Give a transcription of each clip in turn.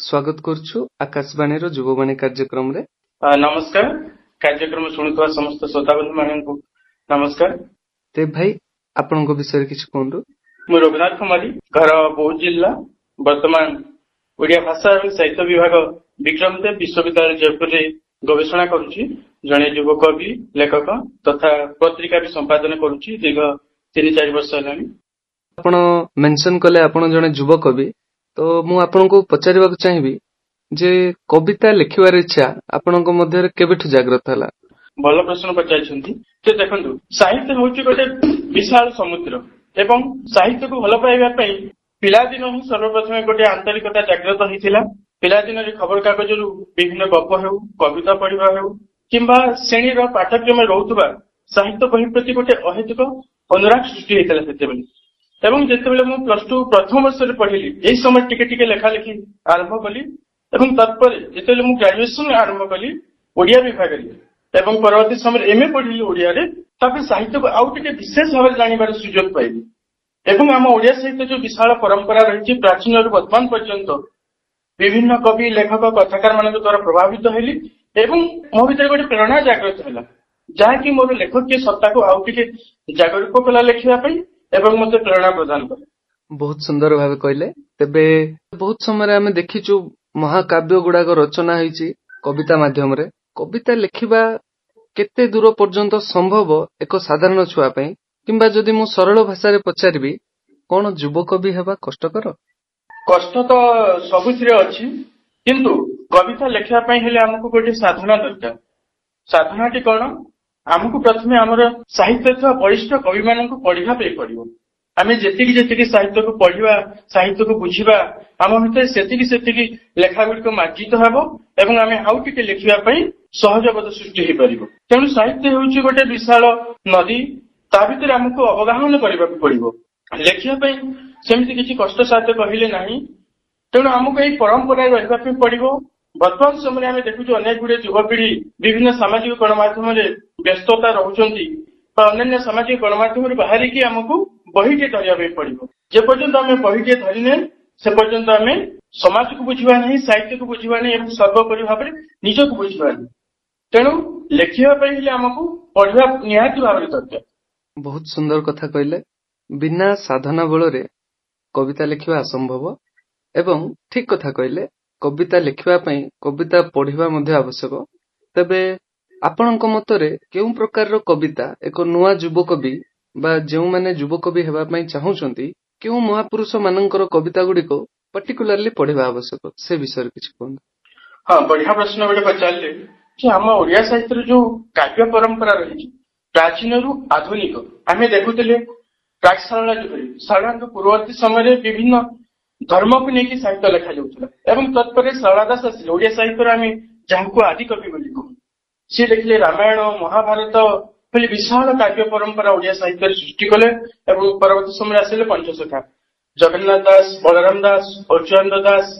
स्वागत करुछु आकाशवाणी युववाणी कार्यक्रम रे। नमस्कार। कार्यक्रम शुणुवा समस्त श्रोता बंधु मानू नमस्कार। ते भाई आपण विषय किसी कहतु। मु रघुनाथ कुमारी, घर बौद्ध जिला, वर्तमान ओडिया भाषा और साहित्य विभाग विक्रमदेव विश्वविद्यालय जयपुर रे गवेषणा करुछि। जड़े युव कवि लेखक तथा पत्रिका भी संपादन करुछि दीर्घ 3-4 वर्ष हेलानी। आपण मेंशन कले आपण जड़े युव कवि, तो मु आपनको पचारिबाक चाहिबी जे कविता लिखिबार इच्छा आपणक मध्य केबेठु जागृत हला। भल प्रश्न पचारिछंती। ते देखंतु, साहित्य होउछि गोटे विशाल समुद्र एवं साहित्य को भल पाइबा पई पिलादिन ही सर्वप्रथम गोटे आंतरिकता जागृत होइथिला। पिलादिन रे खबर कागज रु विभिन्न गप हेउ, कविता पढ़िबा हेउ किंबा श्रेणी रो पाठ्यक्रम रहउतबा साहित्य बहि प्रति गोटे अहेतुक अनुराग सृष्टि हेतला सेतेबेले। एवं जेतेबेले मु +2 प्रथम वर्ष रे पढ़िली, एई समय टिके टिके लेखा लेखी आरंभ कली एवं तत्पर जेतेबेले मु ग्रेजुएशन आरंभ कली ओडिया विभाग रे एवं परवर्ती समय एमए पढ़िली ओडिया रे, तापर साहित्य को आउ टिके विशेष भाव जानिबार सुयोग पाइली। एवं आम ओडिया साहित्य जो विशाल परंपरा रही प्राचीन वर्तमान पर्यंत विभिन्न कवि लेखक कथाकार मान द्वारा प्रभावित हेली एवं मो भीतर गोटे प्रेरणा जागृत है जहाँकि मोर लेखकीय सत्ता को आउ टिके जागरूक कला लिखिबा पई एवं मते प्रेरणा प्रदान करे। बहुत सुंदर भाव कहले। तेबे बहुत समय आम देखिचु महाकाव्य गुड़ाक रचना होईची कविता माध्यम रे। कविता लिखिबा केते दूर पर्यंत संभव एक साधारण छुआ पई, किंबा जदि मु सरल भाषा रे पचारिबी कोन युव कवि हेबा कष्टकर? कष्ट तो सबुथिरे अछि, किंतु कविता लिखिबा पई हेले हमकु गोटे साधना दरकार। साधनाटी कोन? हमकु प्रथमे हमर साहित्य अथवा वरिष्ठ कवि मानकु पढ़िबा पे पड़िबो। आमे जेतिकी साहित्य को पढ़िबा, साहित्य को बुझिबा, आम भितर सेतिकी लेखा गुडी को मार्जित हेबो एवं आमे आउ टिके लिखिबा पई सहजबोध सृष्टि हे परिबो। तेणु साहित्य होउची गोटे विशाल नदी, ता भितर हमकु अवगाहन करबाक पड़िबो। लिखिबा पई सेमिति किछि कष्ट साध्य कहिले नाही। तेणु हमकु एई परंपरा रहिबा पे पड़िबो। वर्तमान समय आमे देखुछु अनेक गुडे युवपीढ़ी विभिन्न सामाजिक गणमाध्यम रे व्यस्तता रहउछंती, अन्य सामाजिक गणमाध्यम रे बाहरी कि हमकु बहिटे धरिया पे पड़िबो। जे पर्यंत आमे बहिटे धरिने से पर्यंत आमे समाज को बुझिबा नहीं, साहित्य को बुझिबा नहीं एवं सर्वोपरि भाव रे निज को बुझिबा नहीं। तेणु लिखिबा पई हेले हमकु पढ़िबा निहाती भाव रे दरकार। बहुत सुंदर कथा कहले। बिना साधना बल रे कविता लिखिबा असंभव एवं ठीक कथा कहले। कविता लिखिबा पई कविता पढ़िबा मध्ये आवश्यक। तबे आपणक मतरे केउ प्रकार कविता एक नुआ युव कवि बा जेउ माने युव कवि हेबा पई चाहुचंती केउ महापुरुष मानकर कविता गुडी को पर्टिकुलरली पढ़िबा आवश्यक, से विषय किछ कोन? हां, बढ़िया प्रश्न गोटे पचारले कि हम ओडिया साहित्य रो जो काव्य परंपरा रही प्राचीन रु आधुनिक आमे देखुतले प्राक सारला जुगरे साधारण पूर्ववर्ती समय रे विभिन्न धर्म को लेकिन साहित्य लिखा जाउथला एवं तत्पर सरलादास आसिल ओडिया साहित्य रे आमे जाहको आदि कवि बोली कहू। से लिखले रामायण महाभारत भली विशाल काव्य परंपरा ओडिया साहित्य रे सृष्टि कले एवं परवर्ती समय आसिले पंचसखा जगन्नाथ दास, बलराम दास, अर्जुनंद दास,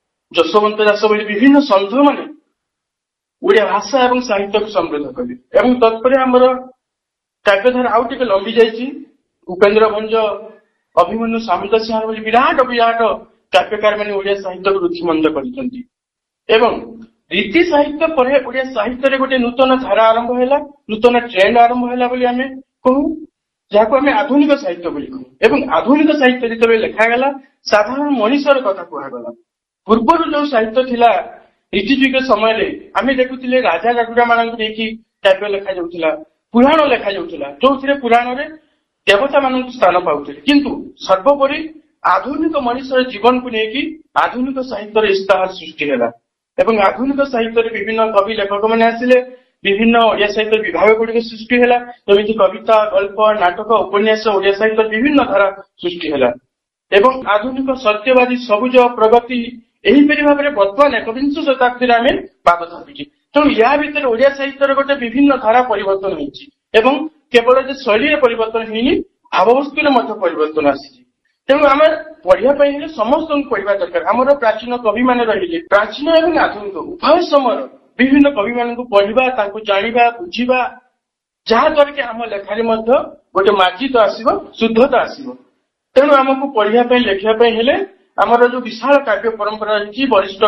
जशवंत दास भली विभिन्न संत माने ओडिया भाषा एवं साहित्य को समृद्ध कले एवं तत्पर हमर काव्यधारा आउ टिके लंबी जाइछि। उपेंद्र भंज, अभिमन्यु सामंत सिंह भली विराट काव्यकार माने ओडिया साहित्य को रुचिमंद करिसंती एवं रीति साहित्य पर ओडिया साहित्य रे गोटे नूतन धारा आरंभ हैला, नूतन ट्रेंड आरंभ हैला बोली आमे कहू, जाको आमे आधुनिक साहित्य बोली कहू। एवं आधुनिक साहित्य जेतबे लेखा गेला साधारण मनुष्यर कथा कुहा गला। पूर्व जो साहित्य थिला रीतिजुग समय रे आमे देखुतिले राजा राजुड़ा मानक देखि काव्य लेखा जाउथिला, पुराण लेखा जाउथिला, जोथिरे पुराण रे देवता मानक स्थान पाउथिले। किंतु सर्वोपरि आधुनिक मनुष्यर जीवन को लेकि आधुनिक साहित्य रे इस्ताहार सृष्टि हैला एवं आधुनिक साहित्य रे विभिन्न कवि लेखक माने आसिले, विभिन्न ओडिया साहित्य विभाग गुडी सृष्टि हैला, जेमिति कविता, गल्प, नाटक, उपन्यास ओडिया साहित्य विभिन्न धारा सृष्टि हैला एवं आधुनिक सत्यवादी सबुज प्रगति एही परि भाबरे वर्तमान 21 शताब्दी रे आमे पाद थापिछि। तेणु या भितर ओडिया साहित्य रे गोटे विभिन्न धारा परिवर्तन होइछि एवं केवल जे शैली परिवर्तन हिनी भाववस्तु रे मध्य परिवर्तन आसीछि। तेणु आमे पढ़िया पई हेले समस्त पढ़िबा दरकार। हमर प्राचीन कवि माने रहिले प्राचीन एवं आधुनिक उभय समय विभिन्न कवि मानकु पढ़िबा, तांकु जानिबा, बुझिबा, जहा द्वारा कि हम लेखारे मध्य गोटे मार्जित आसीबो, शुद्धता आसीबो। तेणु हमकु पढ़िया पई लिखिया पई हेले हमर जो विशाल काव्य परंपरा रही वरिष्ठ